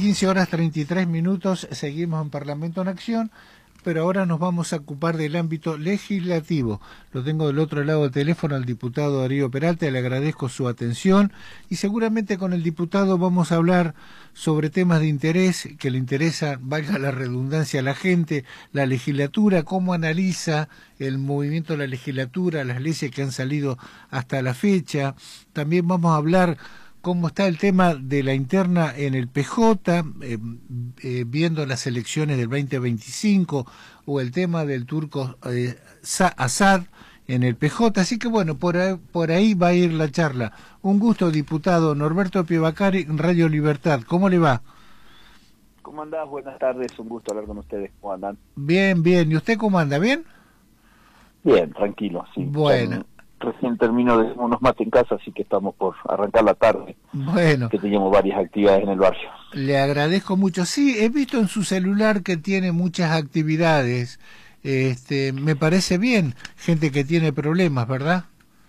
15 horas 33 minutos, seguimos en Parlamento en Acción, pero ahora nos vamos a ocupar del ámbito legislativo. Lo tengo del otro lado del teléfono al diputado Darío Peralta, le agradezco su atención y seguramente con el diputado vamos a hablar sobre temas de interés que le interesa, valga la redundancia, a la gente, la legislatura, cómo analiza el movimiento de la legislatura, las leyes que han salido hasta la fecha. También vamos a hablar cómo está el tema de la interna en el PJ, viendo las elecciones del 2025, o el tema del turco Assad en el PJ. Así que bueno, por ahí va a ir la charla. Un gusto, diputado Norberto Pievacari, Radio Libertad. ¿Cómo le va? ¿Cómo andás? Buenas tardes, un gusto hablar con ustedes. ¿Cómo andan? Bien, bien. ¿Y usted cómo anda? ¿Bien? Bien, tranquilo, sí. Bueno. Recién termino de unos mates en casa, así que estamos por arrancar la tarde. Bueno. Que teníamos varias actividades en el barrio. Le agradezco mucho. Sí, he visto en su celular que tiene muchas actividades. Me parece bien, gente que tiene problemas, ¿verdad?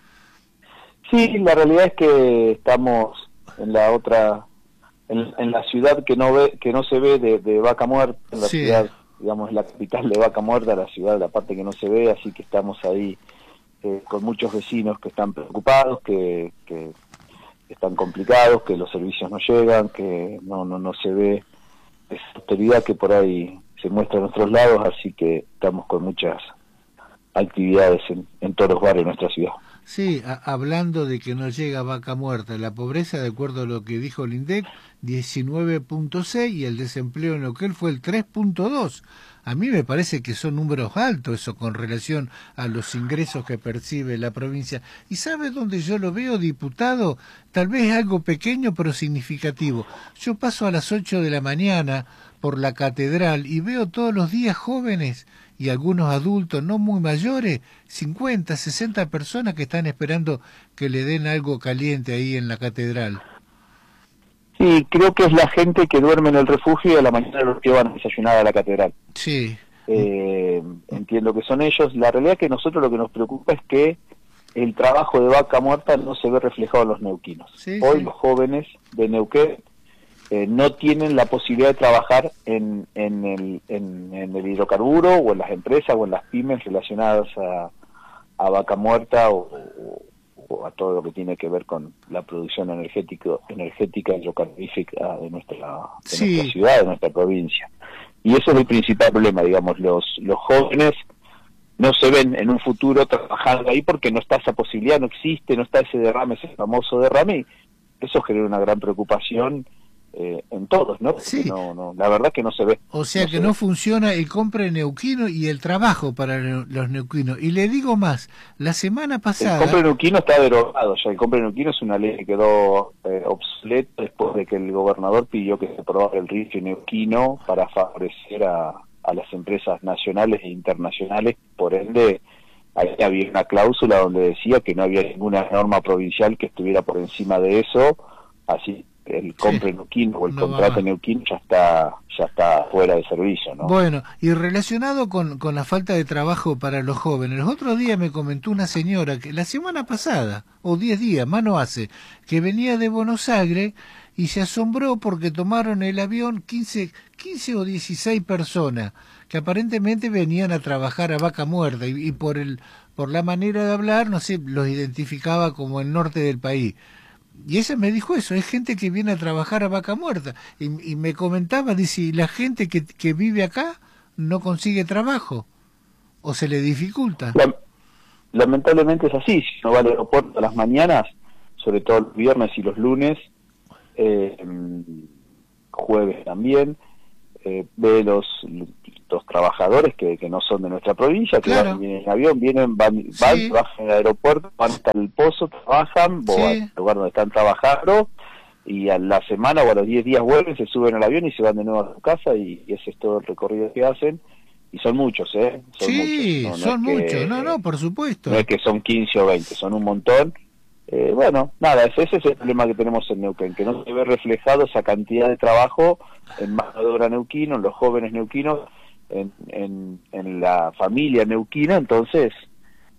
Sí, la realidad es que estamos en la otra, en la ciudad que no se ve de Vaca Muerta, en la ciudad, digamos, la capital de Vaca Muerta, la ciudad, la parte que no se ve, así que estamos ahí con muchos vecinos que están preocupados, que están complicados, que los servicios no llegan, que no se ve esa austeridad que por ahí se muestra en nuestros lados, así que estamos con muchas actividades en todos los barrios de nuestra ciudad. Sí, hablando de que no llega Vaca Muerta, la pobreza, de acuerdo a lo que dijo el INDEC, 19.6, y el desempleo en Neuquén fue el 3.2. A mí me parece que son números altos eso con relación a los ingresos que percibe la provincia. ¿Y sabe dónde yo lo veo, diputado? Tal vez algo pequeño pero significativo. Yo paso a las 8 de la mañana por la catedral y veo todos los días jóvenes y algunos adultos no muy mayores, 50, 60 personas que están esperando que le den algo caliente ahí en la catedral. Sí, creo que es la gente que duerme en el refugio y a la mañana los llevan a desayunar a la catedral. Sí. Entiendo que son ellos. La realidad es que nosotros lo que nos preocupa es que el trabajo de Vaca Muerta no se ve reflejado en los neuquinos. Sí, Hoy sí. Los jóvenes de Neuquén no tienen la posibilidad de trabajar en el hidrocarburo o en las empresas o en las pymes relacionadas a Vaca Muerta o a todo lo que tiene que ver con la producción energética hidrocarburífica de nuestra ciudad, de nuestra provincia. Y eso es el principal problema, digamos, los jóvenes no se ven en un futuro trabajando ahí porque no está esa posibilidad, no existe, no está ese derrame, ese famoso derrame, y eso genera una gran preocupación en todos, ¿no? Porque Sí. La verdad que no se ve. O sea que no funciona el compra neuquino y el trabajo para los neuquinos. Y le digo más, la semana pasada... El compra neuquino está derogado ya. El compra neuquino es una ley que quedó obsoleta después de que el gobernador pidió que se aprobara el RIFE neuquino para favorecer a las empresas nacionales e internacionales. Por ende, ahí había una cláusula donde decía que no había ninguna norma provincial que estuviera por encima de eso, así el compre neuquino o el contrato neuquino ya está fuera de servicio, ¿no? Bueno, y relacionado con la falta de trabajo para los jóvenes, los otros días me comentó una señora que la semana pasada, o 10 días, más no hace, que venía de Buenos Aires y se asombró porque tomaron el avión 15 o 16 personas que aparentemente venían a trabajar a Vaca Muerta y por la manera de hablar, no sé, los identificaba como el norte del país. Y ella me dijo eso, es gente que viene a trabajar a Vaca Muerta. Y me comentaba, dice, la gente que vive acá no consigue trabajo o se le dificulta. Lamentablemente es así. Si uno va al aeropuerto a las mañanas, sobre todo los viernes y los lunes, jueves también, ve los trabajadores que no son de nuestra provincia, que vienen en avión, van, trabajan en el aeropuerto, van hasta el pozo, trabajan, al lugar donde están trabajando, y a la semana o a los 10 días vuelven, se suben al avión y se van de nuevo a su casa, y ese es todo el recorrido que hacen, y son muchos, son muchos. Son muchos, por supuesto. No es que son 15 o 20, son un montón. Bueno, nada, ese es el problema que tenemos en Neuquén, que no se ve reflejado esa cantidad de trabajo en mano de obra neuquino, en los jóvenes neuquinos, en la familia neuquina. Entonces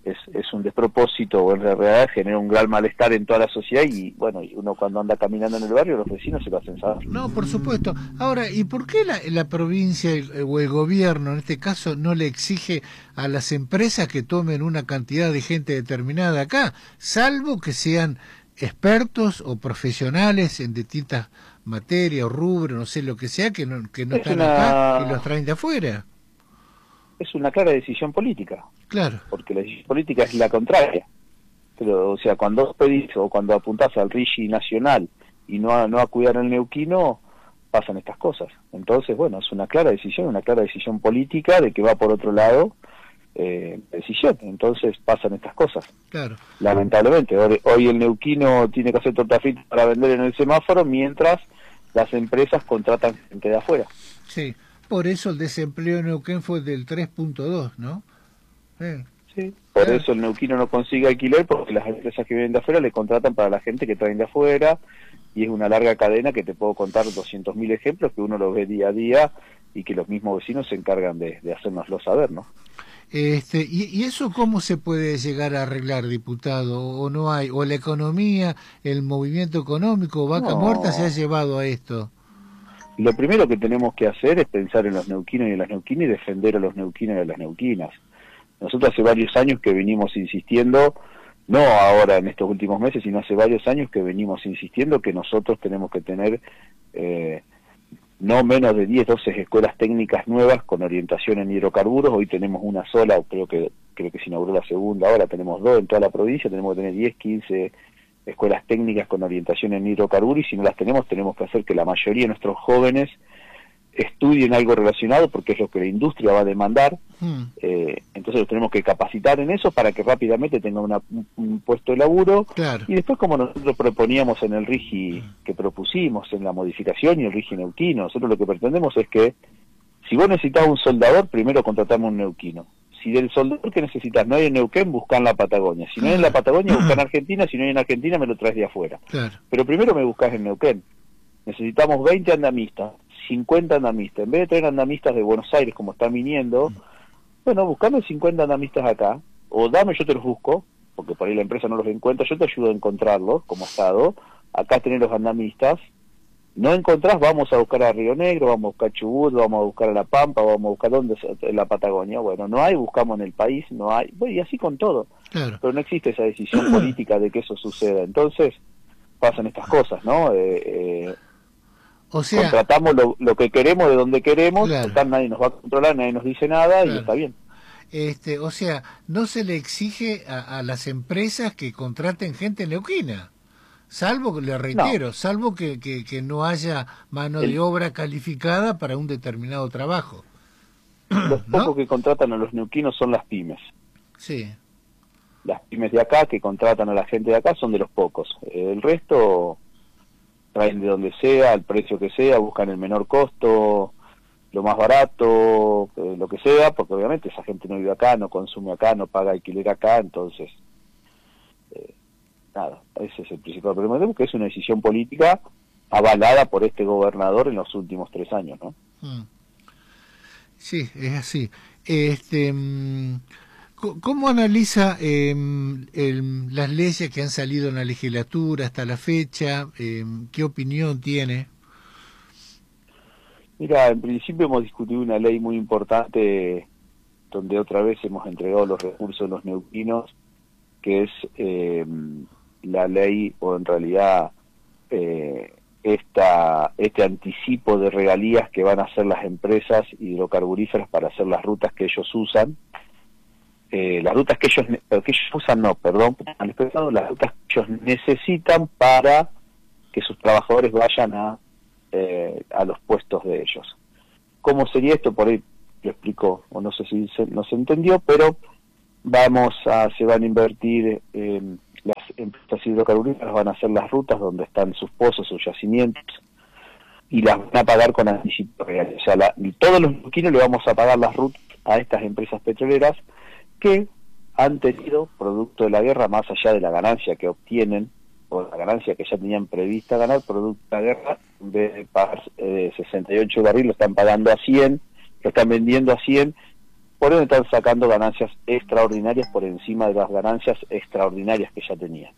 es un despropósito, o en realidad genera un gran malestar en toda la sociedad, y bueno, y uno cuando anda caminando en el barrio, los vecinos se lo hacen saber. No, por supuesto. Ahora, ¿y por qué la provincia o el gobierno, en este caso, no le exige a las empresas que tomen una cantidad de gente determinada acá, salvo que sean expertos o profesionales en distintas materias o rubros, no sé lo que sea, que no están acá y los traen de afuera? Es una clara decisión política. Claro. Porque la decisión política es la contraria. Pero, o sea, cuando vos pedís o cuando apuntás al RIGI nacional y no a cuidar al neuquino, pasan estas cosas. Entonces, bueno, es una clara decisión política de que va por otro lado decisión. Entonces pasan estas cosas. Claro. Lamentablemente, hoy el neuquino tiene que hacer torta frita para vender en el semáforo, mientras las empresas contratan gente de afuera. Sí, por eso el desempleo en Neuquén fue del 3.2, ¿no? Sí. Por eso el neuquino no consigue alquiler, porque las empresas que vienen de afuera le contratan para la gente que traen de afuera, y es una larga cadena que te puedo contar 200.000 ejemplos que uno los ve día a día y que los mismos vecinos se encargan de hacérnoslo saber, ¿no? ¿Y eso cómo se puede llegar a arreglar, diputado? ¿O no hay? ¿O la economía, el movimiento económico, Vaca Muerta se ha llevado a esto? Lo primero que tenemos que hacer es pensar en los neuquinos y en las neuquinas y defender a los neuquinos y a las neuquinas. Nosotros hace varios años que venimos insistiendo, no ahora en estos últimos meses, sino hace varios años que venimos insistiendo que nosotros tenemos que tener no menos de 10, 12 escuelas técnicas nuevas con orientación en hidrocarburos. Hoy tenemos una sola, creo que se inauguró la segunda, ahora tenemos 2 en toda la provincia, tenemos que tener 10, 15 escuelas técnicas con orientación en hidrocarburos, y si no las tenemos que hacer que la mayoría de nuestros jóvenes estudien algo relacionado, porque es lo que la industria va a demandar. Entonces los tenemos que capacitar en eso para que rápidamente tengan un puesto de laburo. Claro. Y después, como nosotros proponíamos en el RIGI que propusimos en la modificación y el RIGI neuquino, nosotros lo que pretendemos es que si vos necesitas un soldador, primero contratamos un neuquino. Si del soldador que necesitas no hay en Neuquén, buscá en la Patagonia. Si no hay en la Patagonia, buscá en Argentina. Si no hay en Argentina, me lo traes de afuera. Claro. Pero primero me buscás en Neuquén. Necesitamos 20 andamistas, 50 andamistas. En vez de traer andamistas de Buenos Aires, como están viniendo, bueno, buscame 50 andamistas acá, o dame, yo te los busco, porque por ahí la empresa no los encuentra, yo te ayudo a encontrarlos como Estado. Acá tenés los andamistas. No encontrás, vamos a buscar a Río Negro, vamos a buscar Chubut, vamos a buscar a La Pampa, vamos a buscar dónde, en la Patagonia. Bueno, no hay, buscamos en el país, no hay. Bueno, y así con todo. Claro. Pero no existe esa decisión política de que eso suceda. Entonces pasan estas cosas, ¿no? O sea, contratamos lo que queremos de donde queremos, claro. Total, nadie nos va a controlar, nadie nos dice nada, claro. Y está bien. O sea, no se le exige a las empresas que contraten gente neuquina. Salvo, le reitero, no. Salvo que no haya mano de obra calificada para un determinado trabajo. Los pocos que contratan a los neuquinos son las pymes. Sí. Las pymes de acá que contratan a la gente de acá son de los pocos. El resto traen de donde sea, al precio que sea, buscan el menor costo, lo más barato, lo que sea, porque obviamente esa gente no vive acá, no consume acá, no paga alquiler acá, entonces... nada, ese es el principal problema, que es una decisión política avalada por este gobernador en los últimos 3 años, ¿no? Sí, es así. ¿Cómo analiza las leyes que han salido en la legislatura hasta la fecha? ¿Qué opinión tiene? Mira, en principio hemos discutido una ley muy importante donde otra vez hemos entregado los recursos a los neuquinos, que es la ley, o en realidad este anticipo de regalías que van a hacer las empresas hidrocarburíferas para hacer las rutas que ellos usan. Las rutas que ellos usan, no, perdón, las rutas que ellos necesitan para que sus trabajadores vayan a los puestos de ellos. ¿Cómo sería esto? Por ahí lo explico, o no sé si no se entendió, pero se van a invertir las empresas hidrocarburíferas, van a hacer las rutas donde están sus pozos, sus yacimientos, y las van a pagar con anticipo real. O sea, todos los neuquinos le vamos a pagar las rutas a estas empresas petroleras que han tenido, producto de la guerra, más allá de la ganancia que obtienen, o la ganancia que ya tenían prevista ganar, producto de la guerra, en vez de pagar 68 barriles, lo están pagando a 100, lo están vendiendo a 100, por ende están sacando ganancias extraordinarias por encima de las ganancias extraordinarias que ya tenían.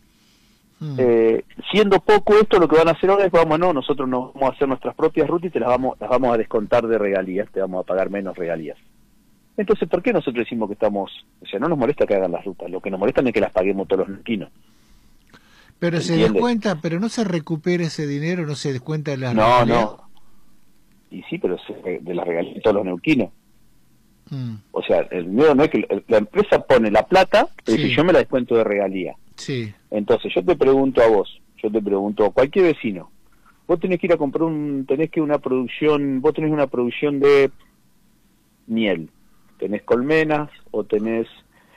Siendo poco esto, lo que van a hacer ahora es, nosotros nos vamos a hacer nuestras propias rutas y te las vamos a descontar de regalías, te vamos a pagar menos regalías. Entonces, ¿por qué nosotros decimos que no nos molesta que hagan las rutas? Lo que nos molesta es que las paguemos todos los neuquinos. Pero se descuenta, pero no se recupera ese dinero, no se descuenta de las regalías. No. Y sí, pero de las regalías de todos los neuquinos. O sea, el dinero no es que la empresa pone la plata, pero dice, yo me la descuento de regalía. Sí. Entonces, yo te pregunto a vos, a cualquier vecino, vos tenés que ir a comprar vos tenés una producción de miel, tenés colmenas o tenés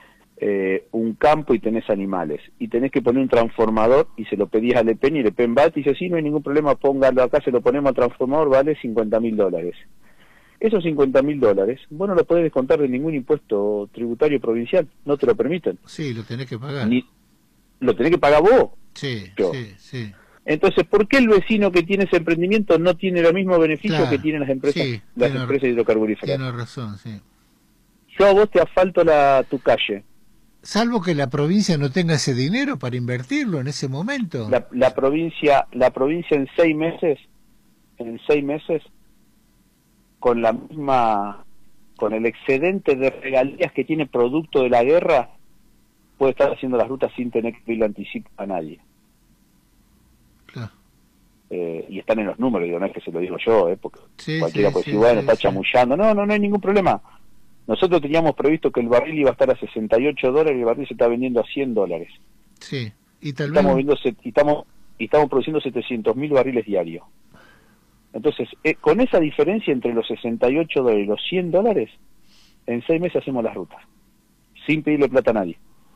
un campo y tenés animales, y tenés que poner un transformador y se lo pedís a Le Pen y Le Pen va y dice, sí, no hay ningún problema, póngalo acá, se lo ponemos al transformador, vale $50.000. Esos $50.000, vos no lo podés descontar de ningún impuesto tributario provincial, no te lo permiten. Sí, lo tenés que pagar. Lo tenés que pagar vos. Sí. Entonces, ¿por qué el vecino que tiene ese emprendimiento no tiene los mismos beneficios que tienen las empresas hidrocarburíferas? Tiene razón, sí. Yo a vos te asfalto tu calle. Salvo que la provincia no tenga ese dinero para invertirlo en ese momento. La provincia en 6 meses, con el excedente de regalías que tiene producto de la guerra, puede estar haciendo las rutas sin tener que pedirle anticipo a nadie. Claro. Y están en los números, no es que se lo digo yo, porque cualquiera puede decir, está chamullando. No hay ningún problema. Nosotros teníamos previsto que el barril iba a estar a $68 y el barril se está vendiendo a $100. Sí, y tal vez... Estamos produciendo 700.000 barriles diarios. Entonces, con esa diferencia entre los $68 y los $100, en 6 meses hacemos las rutas, sin pedirle plata a nadie.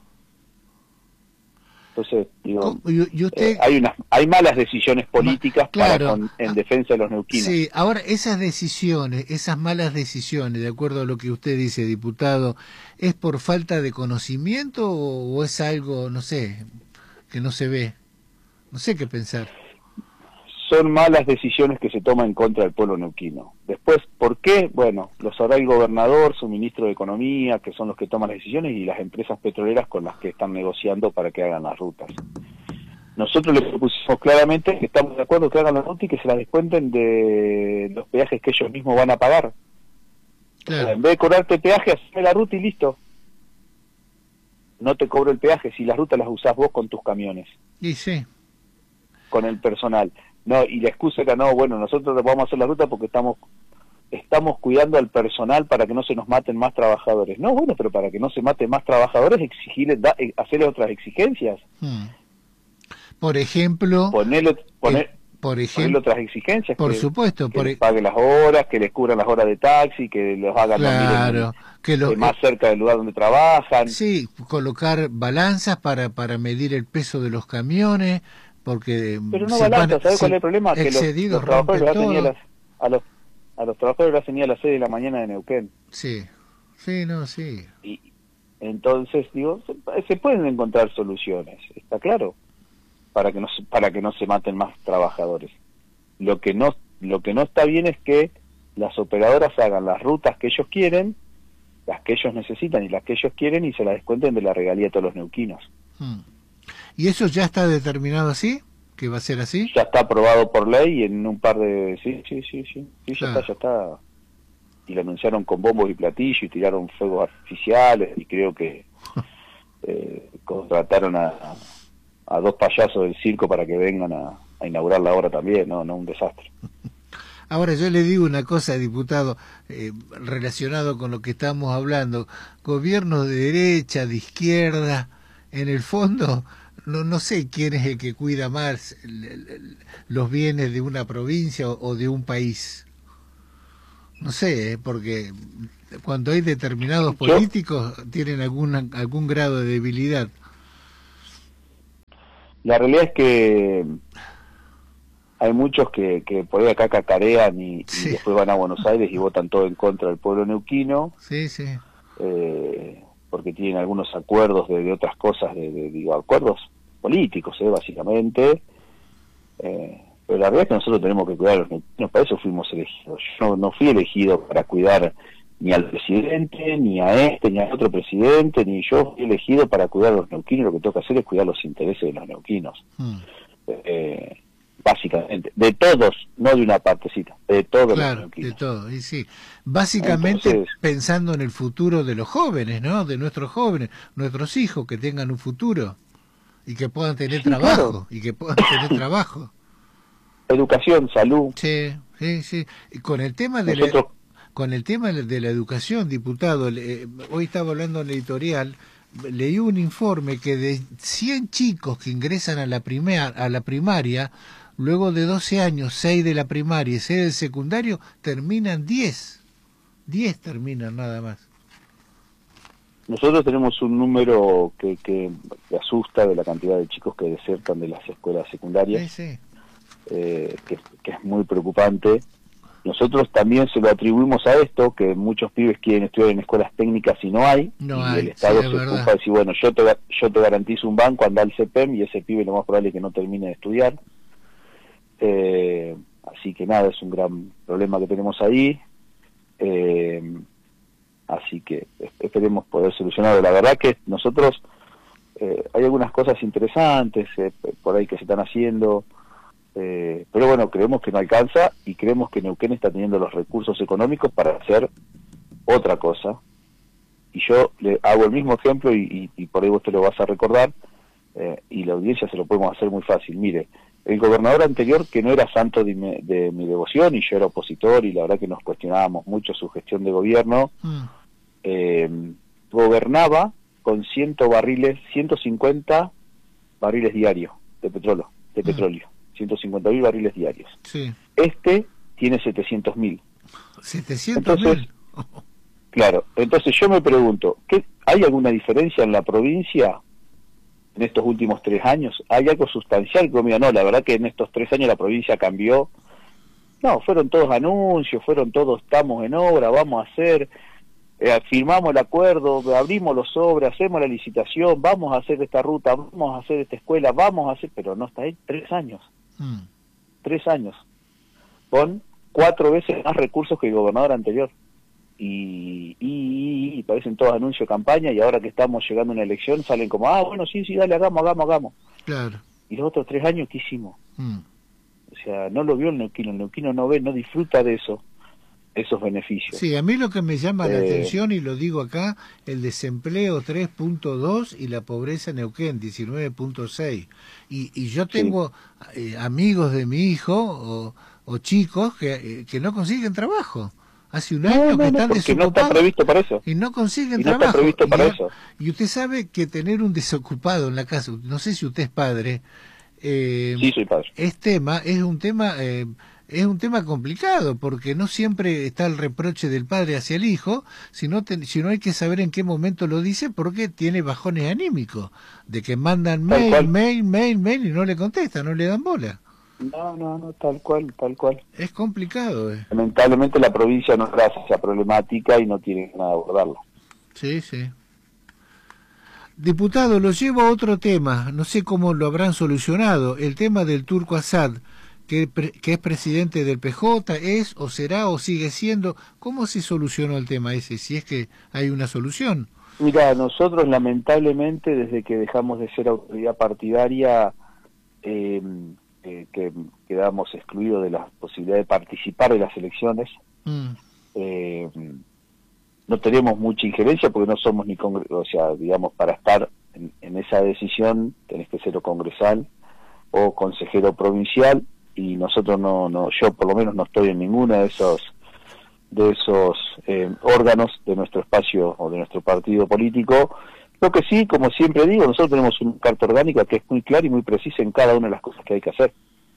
Entonces, digo, ¿y usted... hay malas decisiones políticas en defensa de los neuquinos. Sí, ahora esas malas decisiones, de acuerdo a lo que usted dice, diputado, ¿es por falta de conocimiento o es algo, no sé, que no se ve? No sé qué pensar. Son malas decisiones que se toman en contra del pueblo neuquino. Después, ¿por qué? Bueno, lo sabrá el gobernador, su ministro de Economía, que son los que toman las decisiones, y las empresas petroleras con las que están negociando para que hagan las rutas. Nosotros le propusimos claramente que estamos de acuerdo que hagan la ruta y que se la descuenten de los peajes que ellos mismos van a pagar. Claro. O sea, en vez de cobrarte peaje, haceme la ruta y listo. No te cobro el peaje si las rutas las usás vos con tus camiones. Y sí. Con el personal. No, y la excusa era, nosotros vamos a hacer la ruta porque estamos cuidando al personal para que no se nos maten más trabajadores. No, bueno, pero para que no se maten más trabajadores, hacerle otras exigencias. Por ejemplo... Ponerle otras exigencias. Por supuesto. Que les paguen las horas, que les cubran las horas de taxi, que los hagan más cerca del lugar donde trabajan. Sí, colocar balanzas para medir el peso de los camiones... Porque pero no balanza, ¿sabes cuál es el problema? Que los trabajadores a los trabajadores lo hacen a las 6 de la mañana de Neuquén. Sí. Y entonces, se pueden encontrar soluciones, está claro, para que no se maten más trabajadores. Lo que no está bien es que las operadoras hagan las rutas que ellos quieren, las que ellos necesitan y las que ellos quieren, y se las descuenten de la regalía de todos los neuquinos. ¿Y eso ya está determinado así? ¿Que va a ser así? Ya está aprobado por ley y en un par de... Sí, ya está. Y lo anunciaron con bombos y platillos y tiraron fuegos artificiales y creo que contrataron a 2 payasos del circo para que vengan a inaugurar la obra también, no un desastre. Ahora yo le digo una cosa, diputado, relacionado con lo que estamos hablando, gobiernos de derecha, de izquierda, en el fondo... No sé quién es el que cuida más los bienes de una provincia o de un país. No sé, porque cuando hay determinados políticos tienen algún grado de debilidad. La realidad es que hay muchos que por ahí acá cacarean y después van a Buenos Aires y votan todo en contra del pueblo neuquino. Sí. Porque tienen algunos acuerdos de otras cosas, acuerdos políticos, básicamente, pero la verdad es que nosotros tenemos que cuidar a los neuquinos, para eso fuimos elegidos. Yo no fui elegido para cuidar ni al presidente, ni a este, ni al otro presidente, ni yo fui elegido para cuidar a los neuquinos. Lo que tengo que hacer es cuidar los intereses de los neuquinos. Básicamente, de todos, no de una partecita, de todos los neuquinos. De todo, y sí. Básicamente entonces, pensando en el futuro de los jóvenes, ¿no? De nuestros jóvenes, nuestros hijos que tengan un futuro y que puedan tener trabajo, claro. Y que puedan tener trabajo. Educación, salud. Sí. Y con el tema de nosotros... Con el tema de la educación, diputado, hoy estaba hablando en la editorial, leí un informe que de 100 chicos que ingresan a la primaria, luego de 12 años, 6 de la primaria y 6 del secundario, terminan 10. 10 terminan nada más. Nosotros tenemos un número que asusta de la cantidad de chicos que desertan de las escuelas secundarias, sí. Que es muy preocupante. Nosotros también se lo atribuimos a esto, que muchos pibes quieren estudiar en escuelas técnicas y no hay, y el Estado se ocupa de decir, bueno, yo te garantizo un banco, anda al CEPEM, y ese pibe lo más probable es que no termine de estudiar. Así que nada, es un gran problema que tenemos ahí. Así que esperemos poder solucionarlo. La verdad que nosotros, hay algunas cosas interesantes por ahí que se están haciendo, pero bueno, creemos que no alcanza y creemos que Neuquén está teniendo los recursos económicos para hacer otra cosa. Y yo le hago el mismo ejemplo y por ahí vos te lo vas a recordar, y la audiencia se lo podemos hacer muy fácil. Mire, el gobernador anterior, que no era santo de mi devoción, y yo era opositor, y la verdad que nos cuestionábamos mucho su gestión de gobierno, gobernaba con 150 barriles diarios de petróleo. 150.000 barriles diarios. Sí. Este tiene 700.000. 700.000. Entonces, claro, entonces yo me pregunto, ¿hay alguna diferencia en la provincia en estos últimos 3 años? ¿Hay algo sustancial? Mira, no, la verdad que en estos 3 años la provincia cambió. No, fueron todos anuncios, fueron todos, estamos en obra, vamos a hacer, firmamos el acuerdo, abrimos los sobres, hacemos la licitación, vamos a hacer esta ruta, vamos a hacer esta escuela, vamos a hacer, pero no está ahí. 3 años. 3 años. Con 4 veces más recursos que el gobernador anterior. Y parecen todos anuncios de campaña, y ahora que estamos llegando a una elección salen como, bueno, sí, dale, hagamos. Claro. ¿Y los otros 3 años qué hicimos? O sea, no lo vio el neuquino no ve, no disfruta de esos beneficios. Sí, a mí lo que me llama la atención, y lo digo acá, el desempleo 3.2 y la pobreza en Neuquén 19.6. Y yo tengo amigos de mi hijo o chicos que no consiguen trabajo. Hace un año que están desocupados. No está previsto para eso. Y no consiguen trabajo. No está previsto para eso. Y usted sabe que tener un desocupado en la casa, no sé si usted es padre. Sí, soy padre. Es un tema complicado, porque no siempre está el reproche del padre hacia el hijo, sino hay que saber en qué momento lo dice, porque tiene bajones anímicos, de que mandan mail y no le contestan, no le dan bola. No, tal cual. Es complicado. Lamentablemente la provincia no trae esa problemática y no tiene nada de abordarla. Sí. Diputado, lo llevo a otro tema, no sé cómo lo habrán solucionado, el tema del Turco Asad, que es presidente del PJ, es o será o sigue siendo. ¿Cómo se solucionó el tema ese, si es que hay una solución? Mira, nosotros lamentablemente desde que dejamos de ser autoridad partidaria, que quedamos excluidos de la posibilidad de participar de las elecciones, no tenemos mucha injerencia porque no somos ni o sea, digamos, para estar en esa decisión tenés que ser o congresal o consejero provincial, y nosotros yo por lo menos no estoy en ninguno de esos órganos de nuestro espacio o de nuestro partido político. Lo que sí, como siempre digo, nosotros tenemos una carta orgánica que es muy clara y muy precisa en cada una de las cosas que hay que hacer.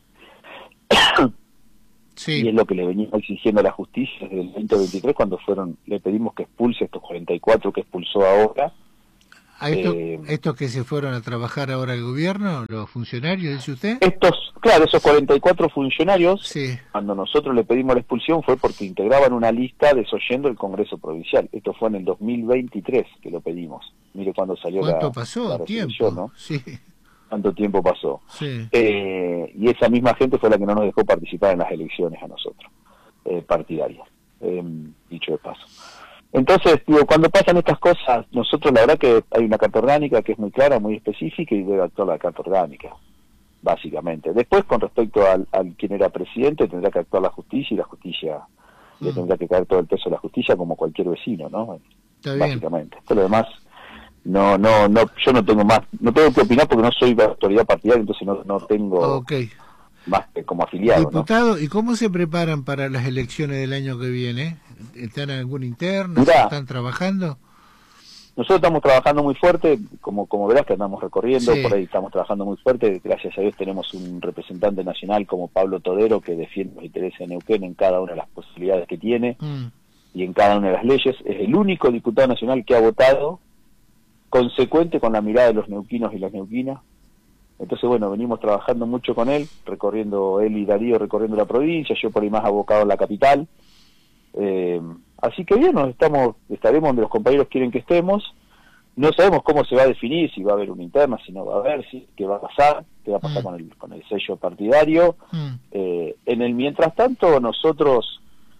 Sí. Y es lo que le venimos exigiendo a la justicia desde el 2023, cuando le pedimos que expulse estos 44 que expulsó ahora. ¿Estos que se fueron a trabajar ahora al gobierno, los funcionarios, dice usted? Esos 44 funcionarios, sí. Cuando nosotros le pedimos la expulsión fue porque integraban una lista desoyendo el Congreso Provincial. Esto fue en el 2023 que lo pedimos. Mire cuándo salió ¿Cuánto pasó? ¿Tiempo? ¿No? Sí. ¿Cuánto tiempo pasó? Sí. Y esa misma gente fue la que no nos dejó participar en las elecciones a nosotros, partidarias, dicho de paso. Entonces, digo, cuando pasan estas cosas, nosotros la verdad que hay una carta orgánica que es muy clara, muy específica y debe actuar la carta orgánica, básicamente. Después, con respecto al quien era presidente, tendrá que actuar la justicia y la justicia le tendrá que caer todo el peso de la justicia como cualquier vecino, ¿no? Está bien. Básicamente. Todo lo demás, no, yo no tengo que opinar porque no soy autoridad partidaria, entonces no tengo más que como afiliado. Diputado, ¿no? ¿Y cómo se preparan para las elecciones del año que viene? ¿Están en algún interno? Mirá, ¿Están trabajando? Nosotros estamos trabajando muy fuerte, como verás que andamos recorriendo, sí. Por ahí estamos trabajando muy fuerte, gracias a Dios tenemos un representante nacional como Pablo Todero que defiende los intereses de Neuquén en cada una de las posibilidades que tiene y en cada una de las leyes. Es el único diputado nacional que ha votado consecuente con la mirada de los neuquinos y las neuquinas. Entonces, bueno, venimos trabajando mucho con él, él y Darío recorriendo la provincia, yo por ahí más abocado en la capital. Así que bien, estaremos donde los compañeros quieren que estemos. No sabemos cómo se va a definir, si va a haber una interna, si no va a haber, qué va a pasar con el sello partidario. En el mientras tanto, nosotros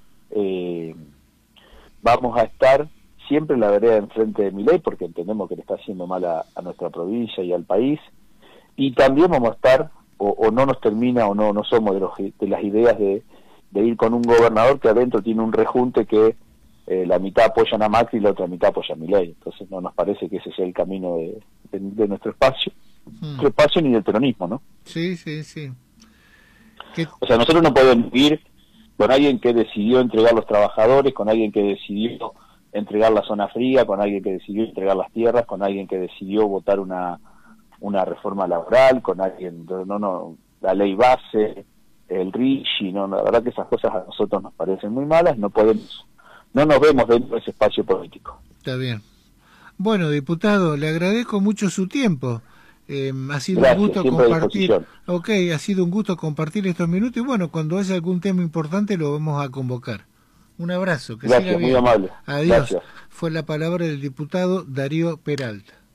vamos a estar siempre en la vereda enfrente de Milei, porque entendemos que le está haciendo mal a nuestra provincia y al país, y también vamos a estar, o no nos termina, o no somos de las ideas de ir con un gobernador que adentro tiene un rejunte que la mitad apoyan a Macri y la otra mitad apoya a Milei. Entonces no nos parece que ese sea el camino de nuestro espacio, nuestro espacio ni del peronismo, ¿no? Sí. O sea, nosotros no podemos ir con alguien que decidió entregar los trabajadores, con alguien que decidió entregar la zona fría, con alguien que decidió entregar las tierras, con alguien que decidió votar una reforma laboral, con alguien, la ley base, el RIGI, la verdad que esas cosas a nosotros nos parecen muy malas, no nos vemos dentro de ese espacio político. Está bien. Bueno, diputado, le agradezco mucho su tiempo. Ha sido Gracias, un gusto compartir. Ha sido un gusto compartir estos minutos y bueno, cuando haya algún tema importante lo vamos a convocar. Un abrazo, que Gracias, siga bien. Muy amable. Adiós. Gracias. Fue la palabra del diputado Darío Peralta.